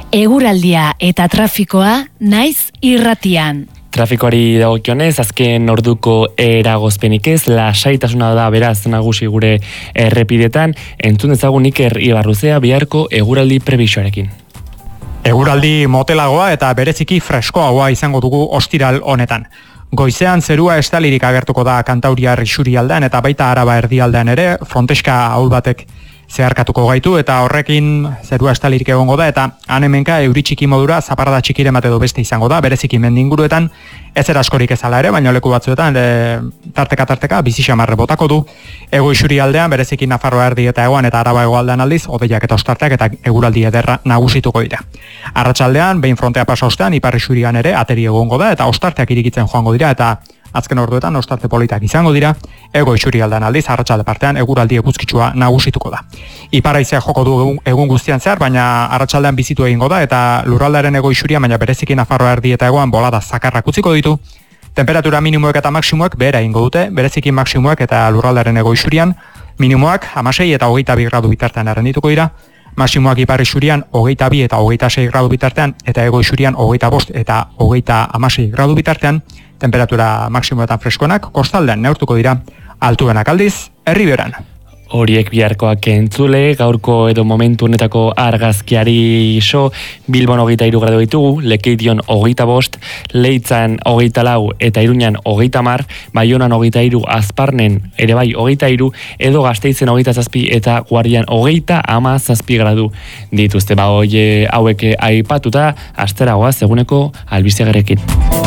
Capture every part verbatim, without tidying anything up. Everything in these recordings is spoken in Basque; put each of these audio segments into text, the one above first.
Eguraldia eta trafikoa naiz irratian. Trafikoari dagokionez, azken orduko eragozpenik ez, lasaitasuna da beraz nagusi gure errepidetan, entzun ezagun Iker Ibarruzea biharko eguraldi prebizioarekin. Eguraldi motelagoa eta bereziki freskoagoa izango dugu ostiral honetan. Goizean zerua estalirik agertuko da Kantauriar isurialdean eta baita Araba erdialdean ere, fronteska ahul batek zeharkatuko gaitu eta horrekin zerua estalirik egongo da eta han hemenka euri txiki modura zaparrada txikiren bat edo beste izango da, bereziki mendinguruetan ezer askorik ezala ere, baina leku batzuetan e, tarteka tarteka bizi xamarre botako du. Ego isurialdean bereziki Nafarroa erdi eta hegoan eta Araba hegoaldean aldiz hodeiak eta ostarteak eta eguraldi ederra nagusituko dira. Arratsaldean behin frontea pasa ostean ipar isurian ere ateri egongo da eta ostarteak irikitzen joango dira eta azken orduetan ostarte politak izango dira, ego isurialdean aldiz, arratsalde partean eguraldi eguzkitsua nagusituko da. Ipar haizea joko du egun, egun guztian zehar, baina arratsaldean bizitu egingo da, eta lurraldearen ego isurian, baina bereziki Nafarroa erdi eta egoan bolada zakarrak utziko ditu. Temperatura minimoek eta maksimoek behera egingo dute, bereziki maksimoek eta lurraldearen ego isurian, minimoak hamasei eta hogeita bi gradu bitartean errendituko dira, maksimoak ipar isurian hogeita bi eta hogeita sei gradu bitartean, eta ego isurian hogeita bost eta hogeita hamasei gradu bitartean, temperatura maksimoetan freskoenak, kostaldean neurtuko dira, altuenak aldiz, herriberan. Horiek biharkoak entzule, gaurko edo momentu honetako argazkiari iso, Bilbon hogeita hiru gradu ditugu, Lekeition hogeita bost, Leitzan hogeita lau eta Iruñan hogeita hamar, Baionan hogeita hiru, Azparnen ere bai hogeita hiru, edo Gasteizen hogeita zazpi eta Guardian hogeita hamazazpi gradu dituzte. Ba, hoi hauek aipatuta, asteragoaz eguneko albistegarekin.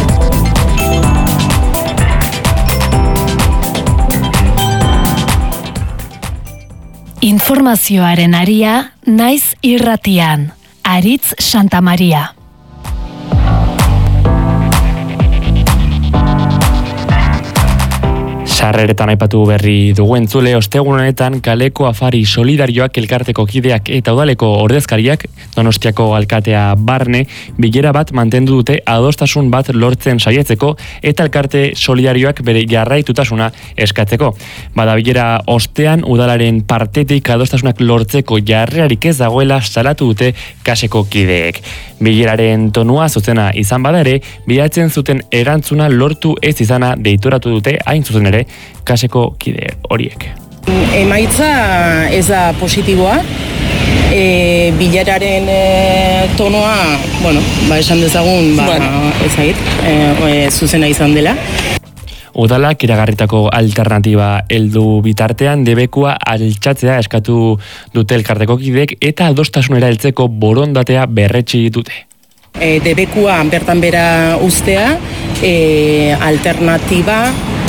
Informazioaren aria naiz irratian. Aritz Santa Maria. Sarreretan aipatu berri dugu entzule, ostegun honetan kaleko afari solidarioak elkarteko kideak eta udaleko ordezkariak Donostiako alkatea barne bilera bat mantendu dute adostasun bat lortzen saietzeko eta elkarte solidarioak bere jarraitutasuna eskatzeko. Bada bilera ostean udalaren partetik adostasunak lortzeko jarrerarik ez dagoela salatu dute kaseko kideek. Bileraren tonua zuzena izan bada ere, bilatzen zuten erantzuna lortu ez izana deitoratu dute hain zuzen ere kaseko kide horiek. Emaitza ez da positiboa, e, bileraren e, tonoa, bueno, ba esan dezagun, ba, bueno. ezagit, e, e, zuzena izan dela. Udalak iragarritako alternatiba heldu bitartean debekua altxatzea eskatu dute elkarteko kideek eta adostasunera heltzeko borondatea berretsi dute. E, debekua bertan bera uztea, e, alternatiba,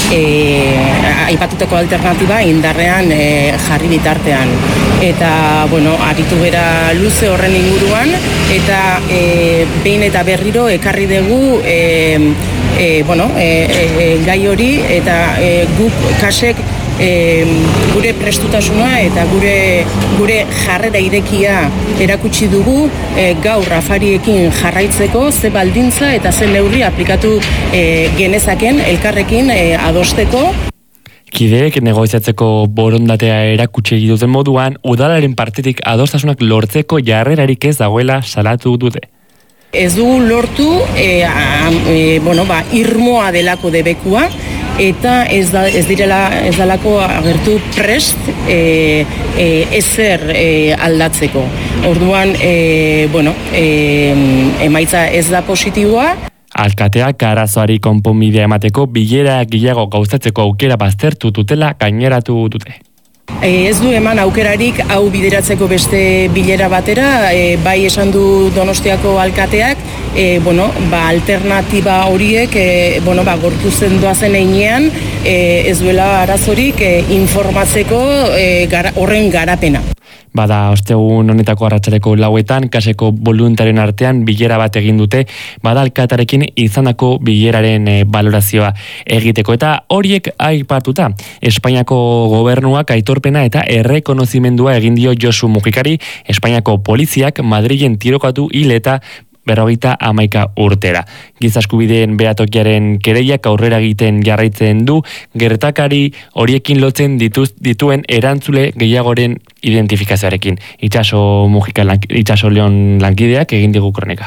e, aipatutako alternatiba indarrean e, jarri bitartean. Eta, bueno, aritu bera luze horren inguruan, eta e, behin eta berriro ekarri dugu e, e, bueno, e, e, gai hori, eta e, guk kasek E, gure prestutasuna eta gure gure jarrera irekia erakutsi dugu e, gaur afariekin jarraitzeko ze baldintza eta ze neurri aplikatu e, genezaken elkarrekin e, adosteko. Kideek negoziatzeko borondatea erakutsi duten moduan, udalaren partetik adostasunak lortzeko jarrerarik ez dagoela salatu dute. Ez dugu lortu e, a, e, bueno, ba, irmoa delako debekua, eta ez, da, ez direla ez dalako agertu prest e, e, ezer e, aldatzeko. Orduan, e, bueno, e, emaitza ez da positiboa. Alkateak arazoari konponbidea emateko bilera gehiago gauzatzeko aukera baztertu dutela gaineratu dute. E, ez du eman aukerarik hau bideratzeko beste bilera batera, e, bai esan du Donostiako alkateak, e, bueno, ba, alternatiba horiek e, bueno, ba, gorputzen doazen einean e, ez duela arazorik e, informatzeko e, gara, horren garapena. Bada, ostegun honetako arratsaleko lauetan, kaseko voluntarien artean bilera bat egin dute, bada alkatarekin izandako bileraren e, balorazioa egiteko. Eta horiek aipatuta, Espainiako gobernuak aitorpena eta errekonozimendua egin dio Josu Mujikari, Espainiako poliziak Madrilen tirokatu hil eta berrogeita hamaika urtera. Giza eskubideen behatokiaren kereiak aurrera egiten jarraitzen du, gertakari horiekin lotzen dituz, dituen erantzule gehiagoren identifikazioarekin. Itxaso Mujika, Itxaso Leon lankideak egin digu kronika.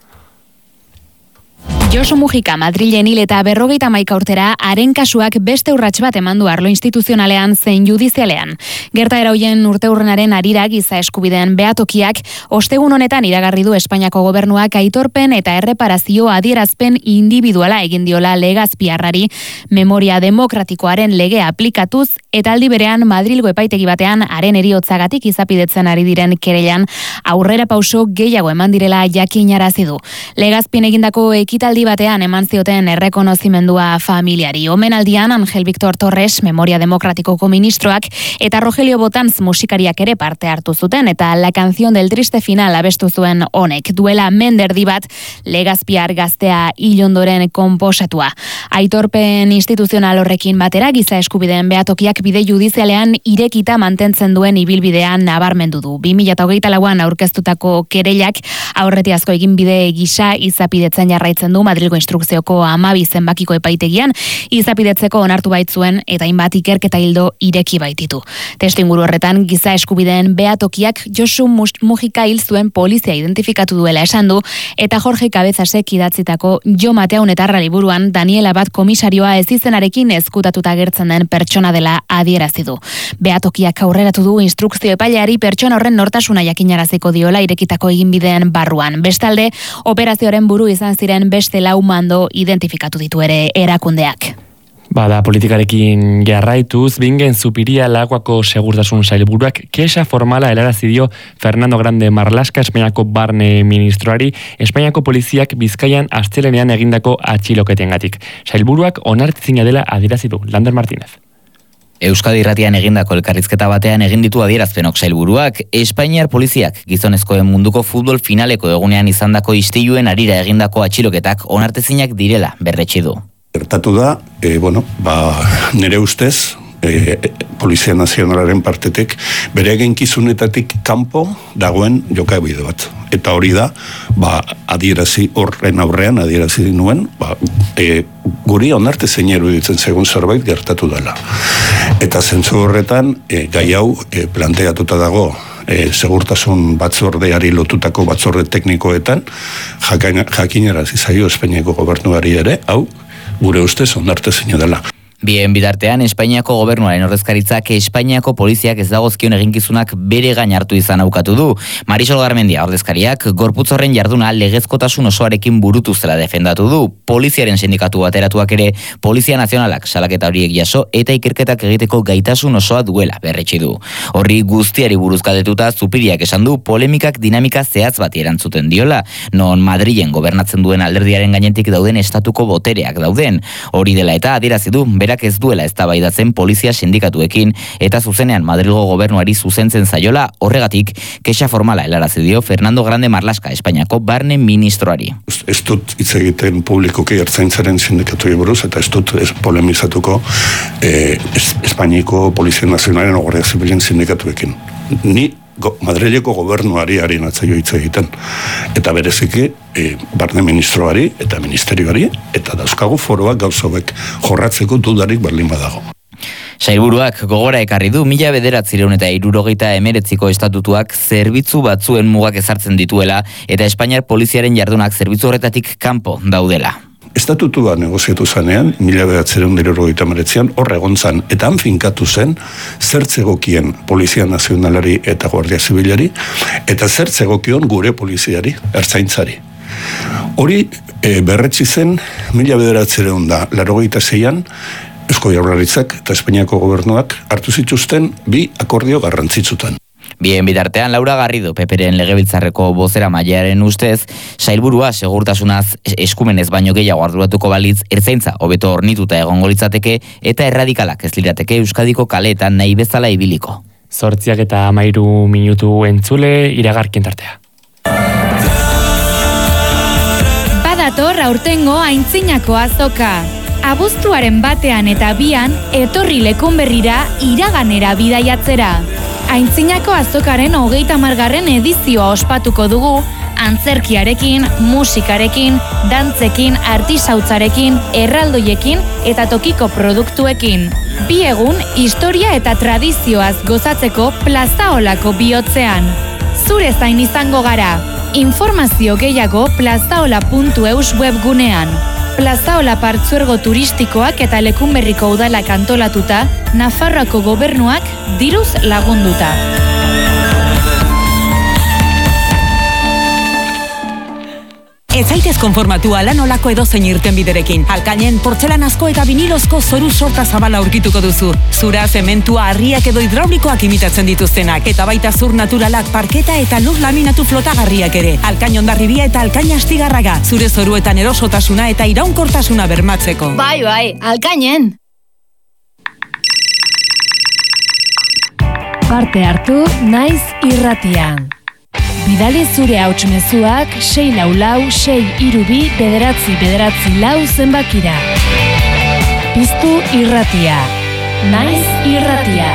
Josu Mujika Madrilen hil eta berrogeita hamaika urtera haren kasuak beste urrats bat eman du arlo instituzionalean zein judizialean. Gertaera hoien urteurrenaren harira giza eskubideen behatokiak ostegun honetan iragarri du Espainiako gobernuak aitorpen eta erreparazio adierazpen individuala egin diola Legazpiarrari memoria demokratikoaren legea aplikatuz eta aldi berean Madrilgo epaitegi batean haren heriotzagatik izapidetzen ari diren kereilan aurrera pauso gehiago eman direla jakinarazi du. Legazpien egindako ekitaldi batean eman zioten errekonozimendua familiari. Omenaldian Angel Victor Torres, Memoria Demokratikoko ministroak, eta Rogelio Botanz musikariak ere parte hartu zuten, eta La Canción del Triste Final abestu zuen honek. Duela menderdi bat, Legazpiar gaztea ilondoren konposatua. Aitorpen instituzional horrekin batera, giza eskubideen behatokiak bide judizialean irekita mantentzen duen ibilbidean nabarmendu du. bi mila hogeita lauan aurkeztutako kereilak aurretiazko egin bide gisa izapidetzen jarraitzen du Madrilgo instrukzioko hamabi zenbakiko epaitegian, izapidetzeko onartu baitzuen eta hainbat ikerketa hildo ireki baititu. Testuinguru horretan giza eskubideen behatokiak Josu Mujika hil zuen polizia identifikatu duela esan du, eta Jorge Cabezasek idatzitako Jo Mateaun etarra liburuan Daniela bat komisarioa ez izenarekin ezkutatuta gertzen den pertsona dela adierazi du. Behatokiak aurreratu du instrukzio epaileari pertsona horren nortasuna jakinaraziko diola irekitako eginbideen barruan. Bestalde, operazioaren buru izan ziren beste lau mando identifikatu ditu ere erakundeak. Bada, politikarekin jarraituz, Bingen Zupiria Lakuako segurtasun sailburuak kexa formala helarazi dio Fernando Grande Marlaska Espainiako barne ministroari, Espainiako poliziak Bizkaian astelenean egindako atxiloketengatik. Sailburuak onartezina dela adierazi du. Lander Martínez. Euskadi Irratian egindako elkarrizketa batean egin ditu adierazpenok sailburuak, Espainiar poliziak gizonezkoen munduko futbol finaleko egunean izandako istiluen harira egindako atxiloketak onartezinak direla berretsi du. Gertatu da, e, bueno, ba, nire ustez, e, Polizia Nazionalaren partetik bere eginkizunetatik kanpo dagoen jokabide bat. Eta hori da, ba, adierazi horren aurrean, adierazi nuen, ba, e, guri onartezin eruditzen segun zerbait gertatu dela. Eta zentzu horretan, e, gai hau e, planteatuta dago e, segurtasun batzordeari lotutako batzorde teknikoetan, jakinarazi zaio Espainiako gobernuari ere, hau, gure ustez onartezina dela. Bien bitartean, Espainiako gobernuaren ordezkaritzak Espainiako poliziak ez dagozkion eginkizunak bere gain hartu izan aukatu du. Marisol Garmendia ordezkariak gorputz horren jarduna legezkotasun osoarekin burutu zela defendatu du. Poliziaren sindikatu bateratuak ere Polizia Nazionalak salaketa horiek jaso eta ikerketak egiteko gaitasun osoa duela berretsi du. Horri guztiari buruz galdetuta Zupiriak esan du polemikak dinamika zehatz bati erantzuten diola, non Madrilen gobernatzen duen alderdiaren gainetik dauden estatuko botereak dauden. Hori dela eta adierazi du berak ez duela eztabaidatzen polizia sindikatuekin eta zuzenean Madrilgo gobernuari zuzentzen zaiola, horregatik kexa formala helarazi dio Fernando Grande Marlaska Espainiako barne ministroari. Ez dut hitz egiten publikoki ertzaintzaren sindikatuei buruz eta ez dut ez polemizatuko eh, Espainiako Polizia Nazionalen o Guardia Zibilen sindikatuekin. Ni Go, Madrileko gobernuari ari natzaio hitz egiten. Eta bereziki e, barne ministroari eta ministerioari eta dauzkagu foroak gauzobek jorratzeko dudarik berlin badago. Sailburuak gogora ekarri du mila bederatzireun eta hirurogeita hemeretziko estatutuak zerbitzu batzuen mugak ezartzen dituela eta Espainiar poliziaren jardunak zerbitzu horretatik kanpo daudela. Estatutua negoziatu zanean, mila bederatzireun eta hirurogeita hemeretzian hor egon zan, eta han finkatu zen zertzegokien Polizia Nazionalari eta Guardia Zibilari, eta zertzegokion gure poliziari, ertzaintzari. Hori e, berretsi zen, mila bederatzireun da, laurogeita zeian, Eusko Jaurlaritzak eta Espainiako gobernuak hartu zituzten bi akordio garrantzitsutan. Bien bitartean, Laura Garrido, Peperen legebiltzarreko bozera mailearen ustez, sailburua segurtasunaz eskumenez baino gehiago arduratuko balitz, ertzaintza hobeto hornituta egongo litzateke eta erradikalak ez lirateke Euskadiko kaleetan nahi bezala ibiliko. Zortziak eta amairu minutu entzule iragarkien tartea. Badator aurtengo aintzinako azoka. Abuztuaren batean eta bian, etorri Lekunberrira iraganera bidaiatzera. Aintzinako azokaren hogeita hamargarren edizioa ospatuko dugu, antzerkiarekin, musikarekin, dantzekin, artisautzarekin, erraldoiekin eta tokiko produktuekin. Bi egun, historia eta tradizioaz gozatzeko plazaolako bihotzean. Zure zain izango gara. Informazio gehiago plazaola puntu eus webgunean. Plazaola partzuergo turistikoak eta Lekunberriko udalak antolatuta, Nafarroako gobernuak diruz lagunduta. Ez zaitez konformatu ala nolako edozein irtenbiderekin. Alkainen portzelanazko eta vinilozko zoru sorta zabala aurkituko duzu. Zura, zementua, harriak edo hidraulikoak imitatzen dituztenak. Eta baita zur naturalak, parketa eta lur laminatu flotagarriak ere. Alkain Hondarribia eta Alkain Astigarraga. Zure zoruetan erosotasuna eta iraunkortasuna bermatzeko. Bai, bai, Alkainen! Parte hartu naiz irratian. Bidali zure hautsmezuak sei lau lau sei hiru bi bederatzi bederatzi lau zenbakira. Piztu irratia. Naiz irratia.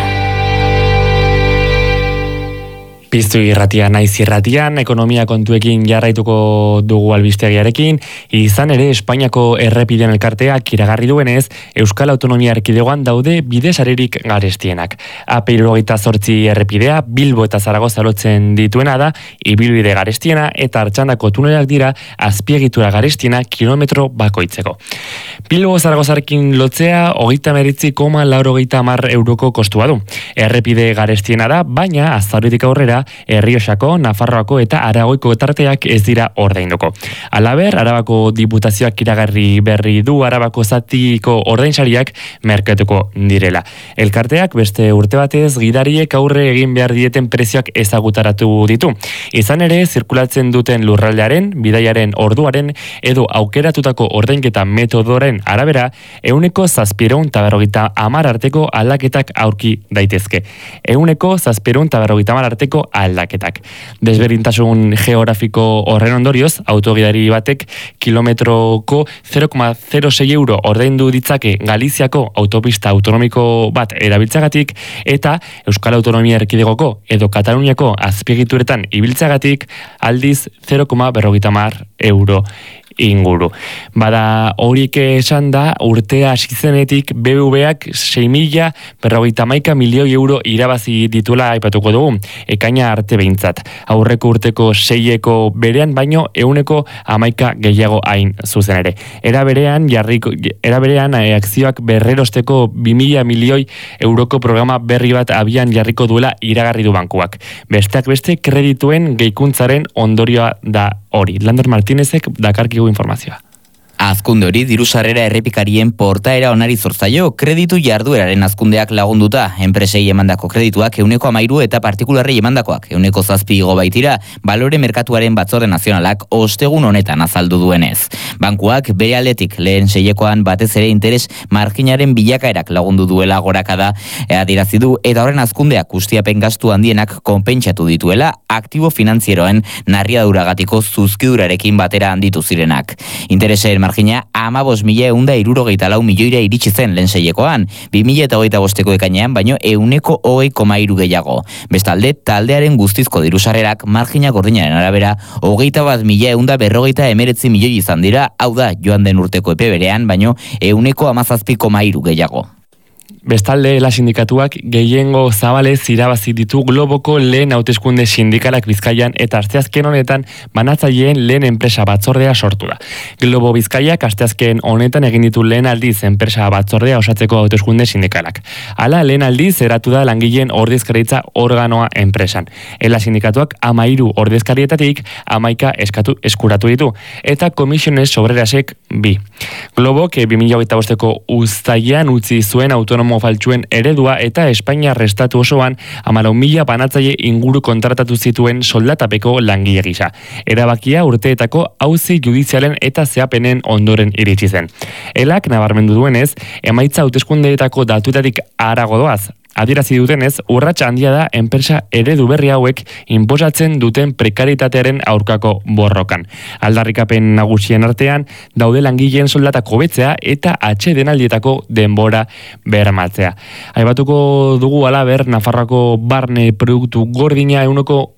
Piztu irratia naiz irratian, ekonomia kontuekin jarraituko dugu albistegiarekin, izan ere Espainiako errepideen elkarteak iragarri duenez, Euskal Autonomia Erkidegoan daude bidesarerik garestienak. A P hirurogeita zortzi errepidea, Bilbo eta Zaragoza lotzen dituena da, ibilbide garestiena eta Artxandako tunelak dira azpiegitura garestiena kilometro bakoitzeko. Bilbo Zaragozarekin lotzea, hogeita meretzi koma laurogeita hamar euroko kostua du. Errepide garestiena da, baina azarotik aurrera Errioxako, Nafarroako eta Aragoiko tarteak ez dira ordainduko. Halaber, Arabako diputazioak iragarri berri du Arabako zatiko ordainsariak merkatuko direla. Elkarteak beste urte batez gidariek aurre egin behar dieten prezioak ezagutaratu ditu. Izan ere, zirkulatzen duten lurraldearen, bidaiaren orduaren edo aukeratutako ordainketa metodoren arabera, euneko zazpireun taberrogita amar arteko aldaketak aurki daitezke. Euneko zazpireun taberrogita amar arteko aldaketak. Desberdintasun geografiko horren ondorioz, autogidari batek kilometroko zero koma zero sei euro ordaindu ditzake Galiziako autopista autonomiko bat erabiltzagatik eta Euskal Autonomia Erkidegoko edo Kataluniako azpiegituretan ibiltzagatik aldiz zero koma berrogeita hamar euro inguru. Bada horiek esan da, urtea hasi zenetik B B V-ak sei mila berrogeita hamaika milioi euro irabazi dituela aipatuko dugu, ekaina arte behintzat. Aurreko urteko seieko berean baino euneko hamaika gehiago hain zuzen ere. Era berean, jarriko, era berean eh, akzioak berrerosteko bi mila milioi euroko programa berri bat abian jarriko duela iragarri du bankuak. Besteak beste kredituen gehikuntzaren ondorioa da hori. Lander Martinezek dakarkigu informazioa. Azkunde hori dirusarrera errepikarien portaera onari zorzaio, kreditu jardueraren azkundeak lagunduta, enpresei emandako kredituak euneko amairu eta partikularrei emandakoak euneko zazpi igo baitira, balore merkatuaren batzorde nazionalak ostegun honetan azaldu duenez. Bankuak bere aldetik lehen seiekoan batez ere interes marginaren bilakaerak lagundu duela gorakada adierazi du eta horren azkundeak ustiapen gastu handienak konpentsatu dituela aktibo finantzieroen narriaduragatiko zuzkidurarekin batera handitu zirenak. Interesen margina amabos mila eunda irurogeita lau milioira iritsi zen lehen seiekoan, bi mila eta hogeita bosteko ekainean, baino euneko hogei koma hiru gehiago. Bestalde, taldearen guztizko dirusarrerak margina gordinaren arabera, hogeita bat mila eunda berrogeita emeretzi milioi izan dira, hau da, joan den urteko epe berean, baino euneko amazazpi koma hiru gehiago. Bestalde, la sindikatuak gehiengo zabalez irabazi ditu Globoko lehen hauteskunde sindikalak Bizkaian eta asteazken honetan banatzaileen lehen enpresa batzordea sortu da. Globo Bizkaiak asteazken honetan egin ditu lehen aldiz enpresa batzordea osatzeko hauteskunde sindikalak. Hala, lehen aldiz eratu da langileen ordezkaritza organoa enpresan. Ela sindikatuak amairu ordezkarietatik amaika eskatu eskuratu ditu eta komisiones sobrerasek bi. Globok bi mila hogeita bosteko uztailean utzi zuen autonomo faltsuen eredua eta Espainia restatu osoan hamalau mila banatzaile inguru kontratatu zituen soldatapeko langile gisa. Erabakia urteetako auzi judizialen eta zeapenen ondoren iritsi zen. Elak nabarmendu duenez, emaitza hauteskundeetako datuetatik harago doaz. Adierazi dutenez, urratsa handia da enpresa eredu berri hauek inposatzen duten prekaritatearen aurkako borrokan. Aldarrikapen nagusien artean daude langileen soldatak hobetzea eta atsedenaldietako denbora bermatzea. Aipatuko dugu halaber Nafarroako barne produktu gordina euneko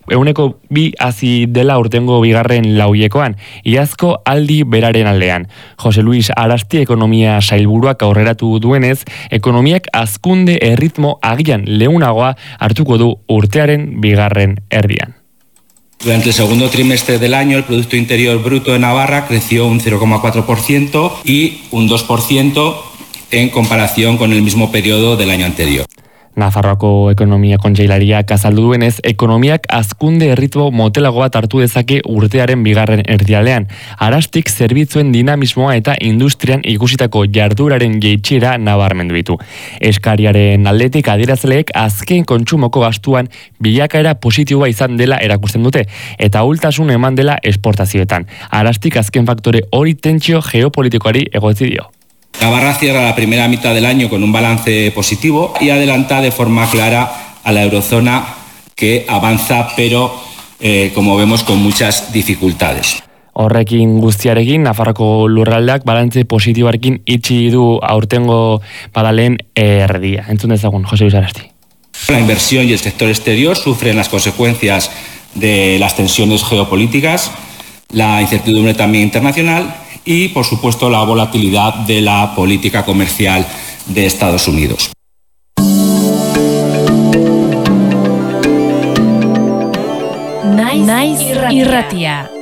euneko bi hazi dela urtengo bigarren lauiekoan, iazko aldi beraren aldean. Jose Luis Arasti ekonomia sailburuak aurreratu duenez, ekonomiak hazkunde erritmo agian leunagoa hartuko du urtearen bigarren erdian. Durante el segundo trimestre del año, el Producto Interior Bruto de Navarra creció un cero coma cuatro por ciento y un dos por ciento en comparación con el mismo periodo del año anterior. Nafarroako ekonomia kontseilariak azaldu duenez, ekonomiak hazkunde erritmo motelago bat hartu dezake urtearen bigarren erdialean. Arastik zerbitzuen dinamismoa eta industrian ikusitako jarduraren jeitsiera nabarmendu ditu. Eskariaren aldetik adierazleek azken kontsumoko gastuan bilakaera positiboa izan dela erakusten dute, eta ahultasun eman dela esportazioetan. Arastik azken faktore hori tentsio geopolitikoari egotzi dio. Navarra cierra la primera mitad del año con un balance positivo y adelanta de forma clara a la eurozona que avanza, pero eh, como vemos con muchas dificultades. Horrekin guztiarekin, Nafarroko lurraldeak balantze positiboarekin itxi du aurtengo badalen erdia. Entzun dezagun, Jose Luis Arasti. La inversión y el sector exterior sufren las consecuencias de las tensiones geopolíticas, la incertidumbre también internacional y, por supuesto, la volatilidad de la política comercial de Estados Unidos. Naiz irratia.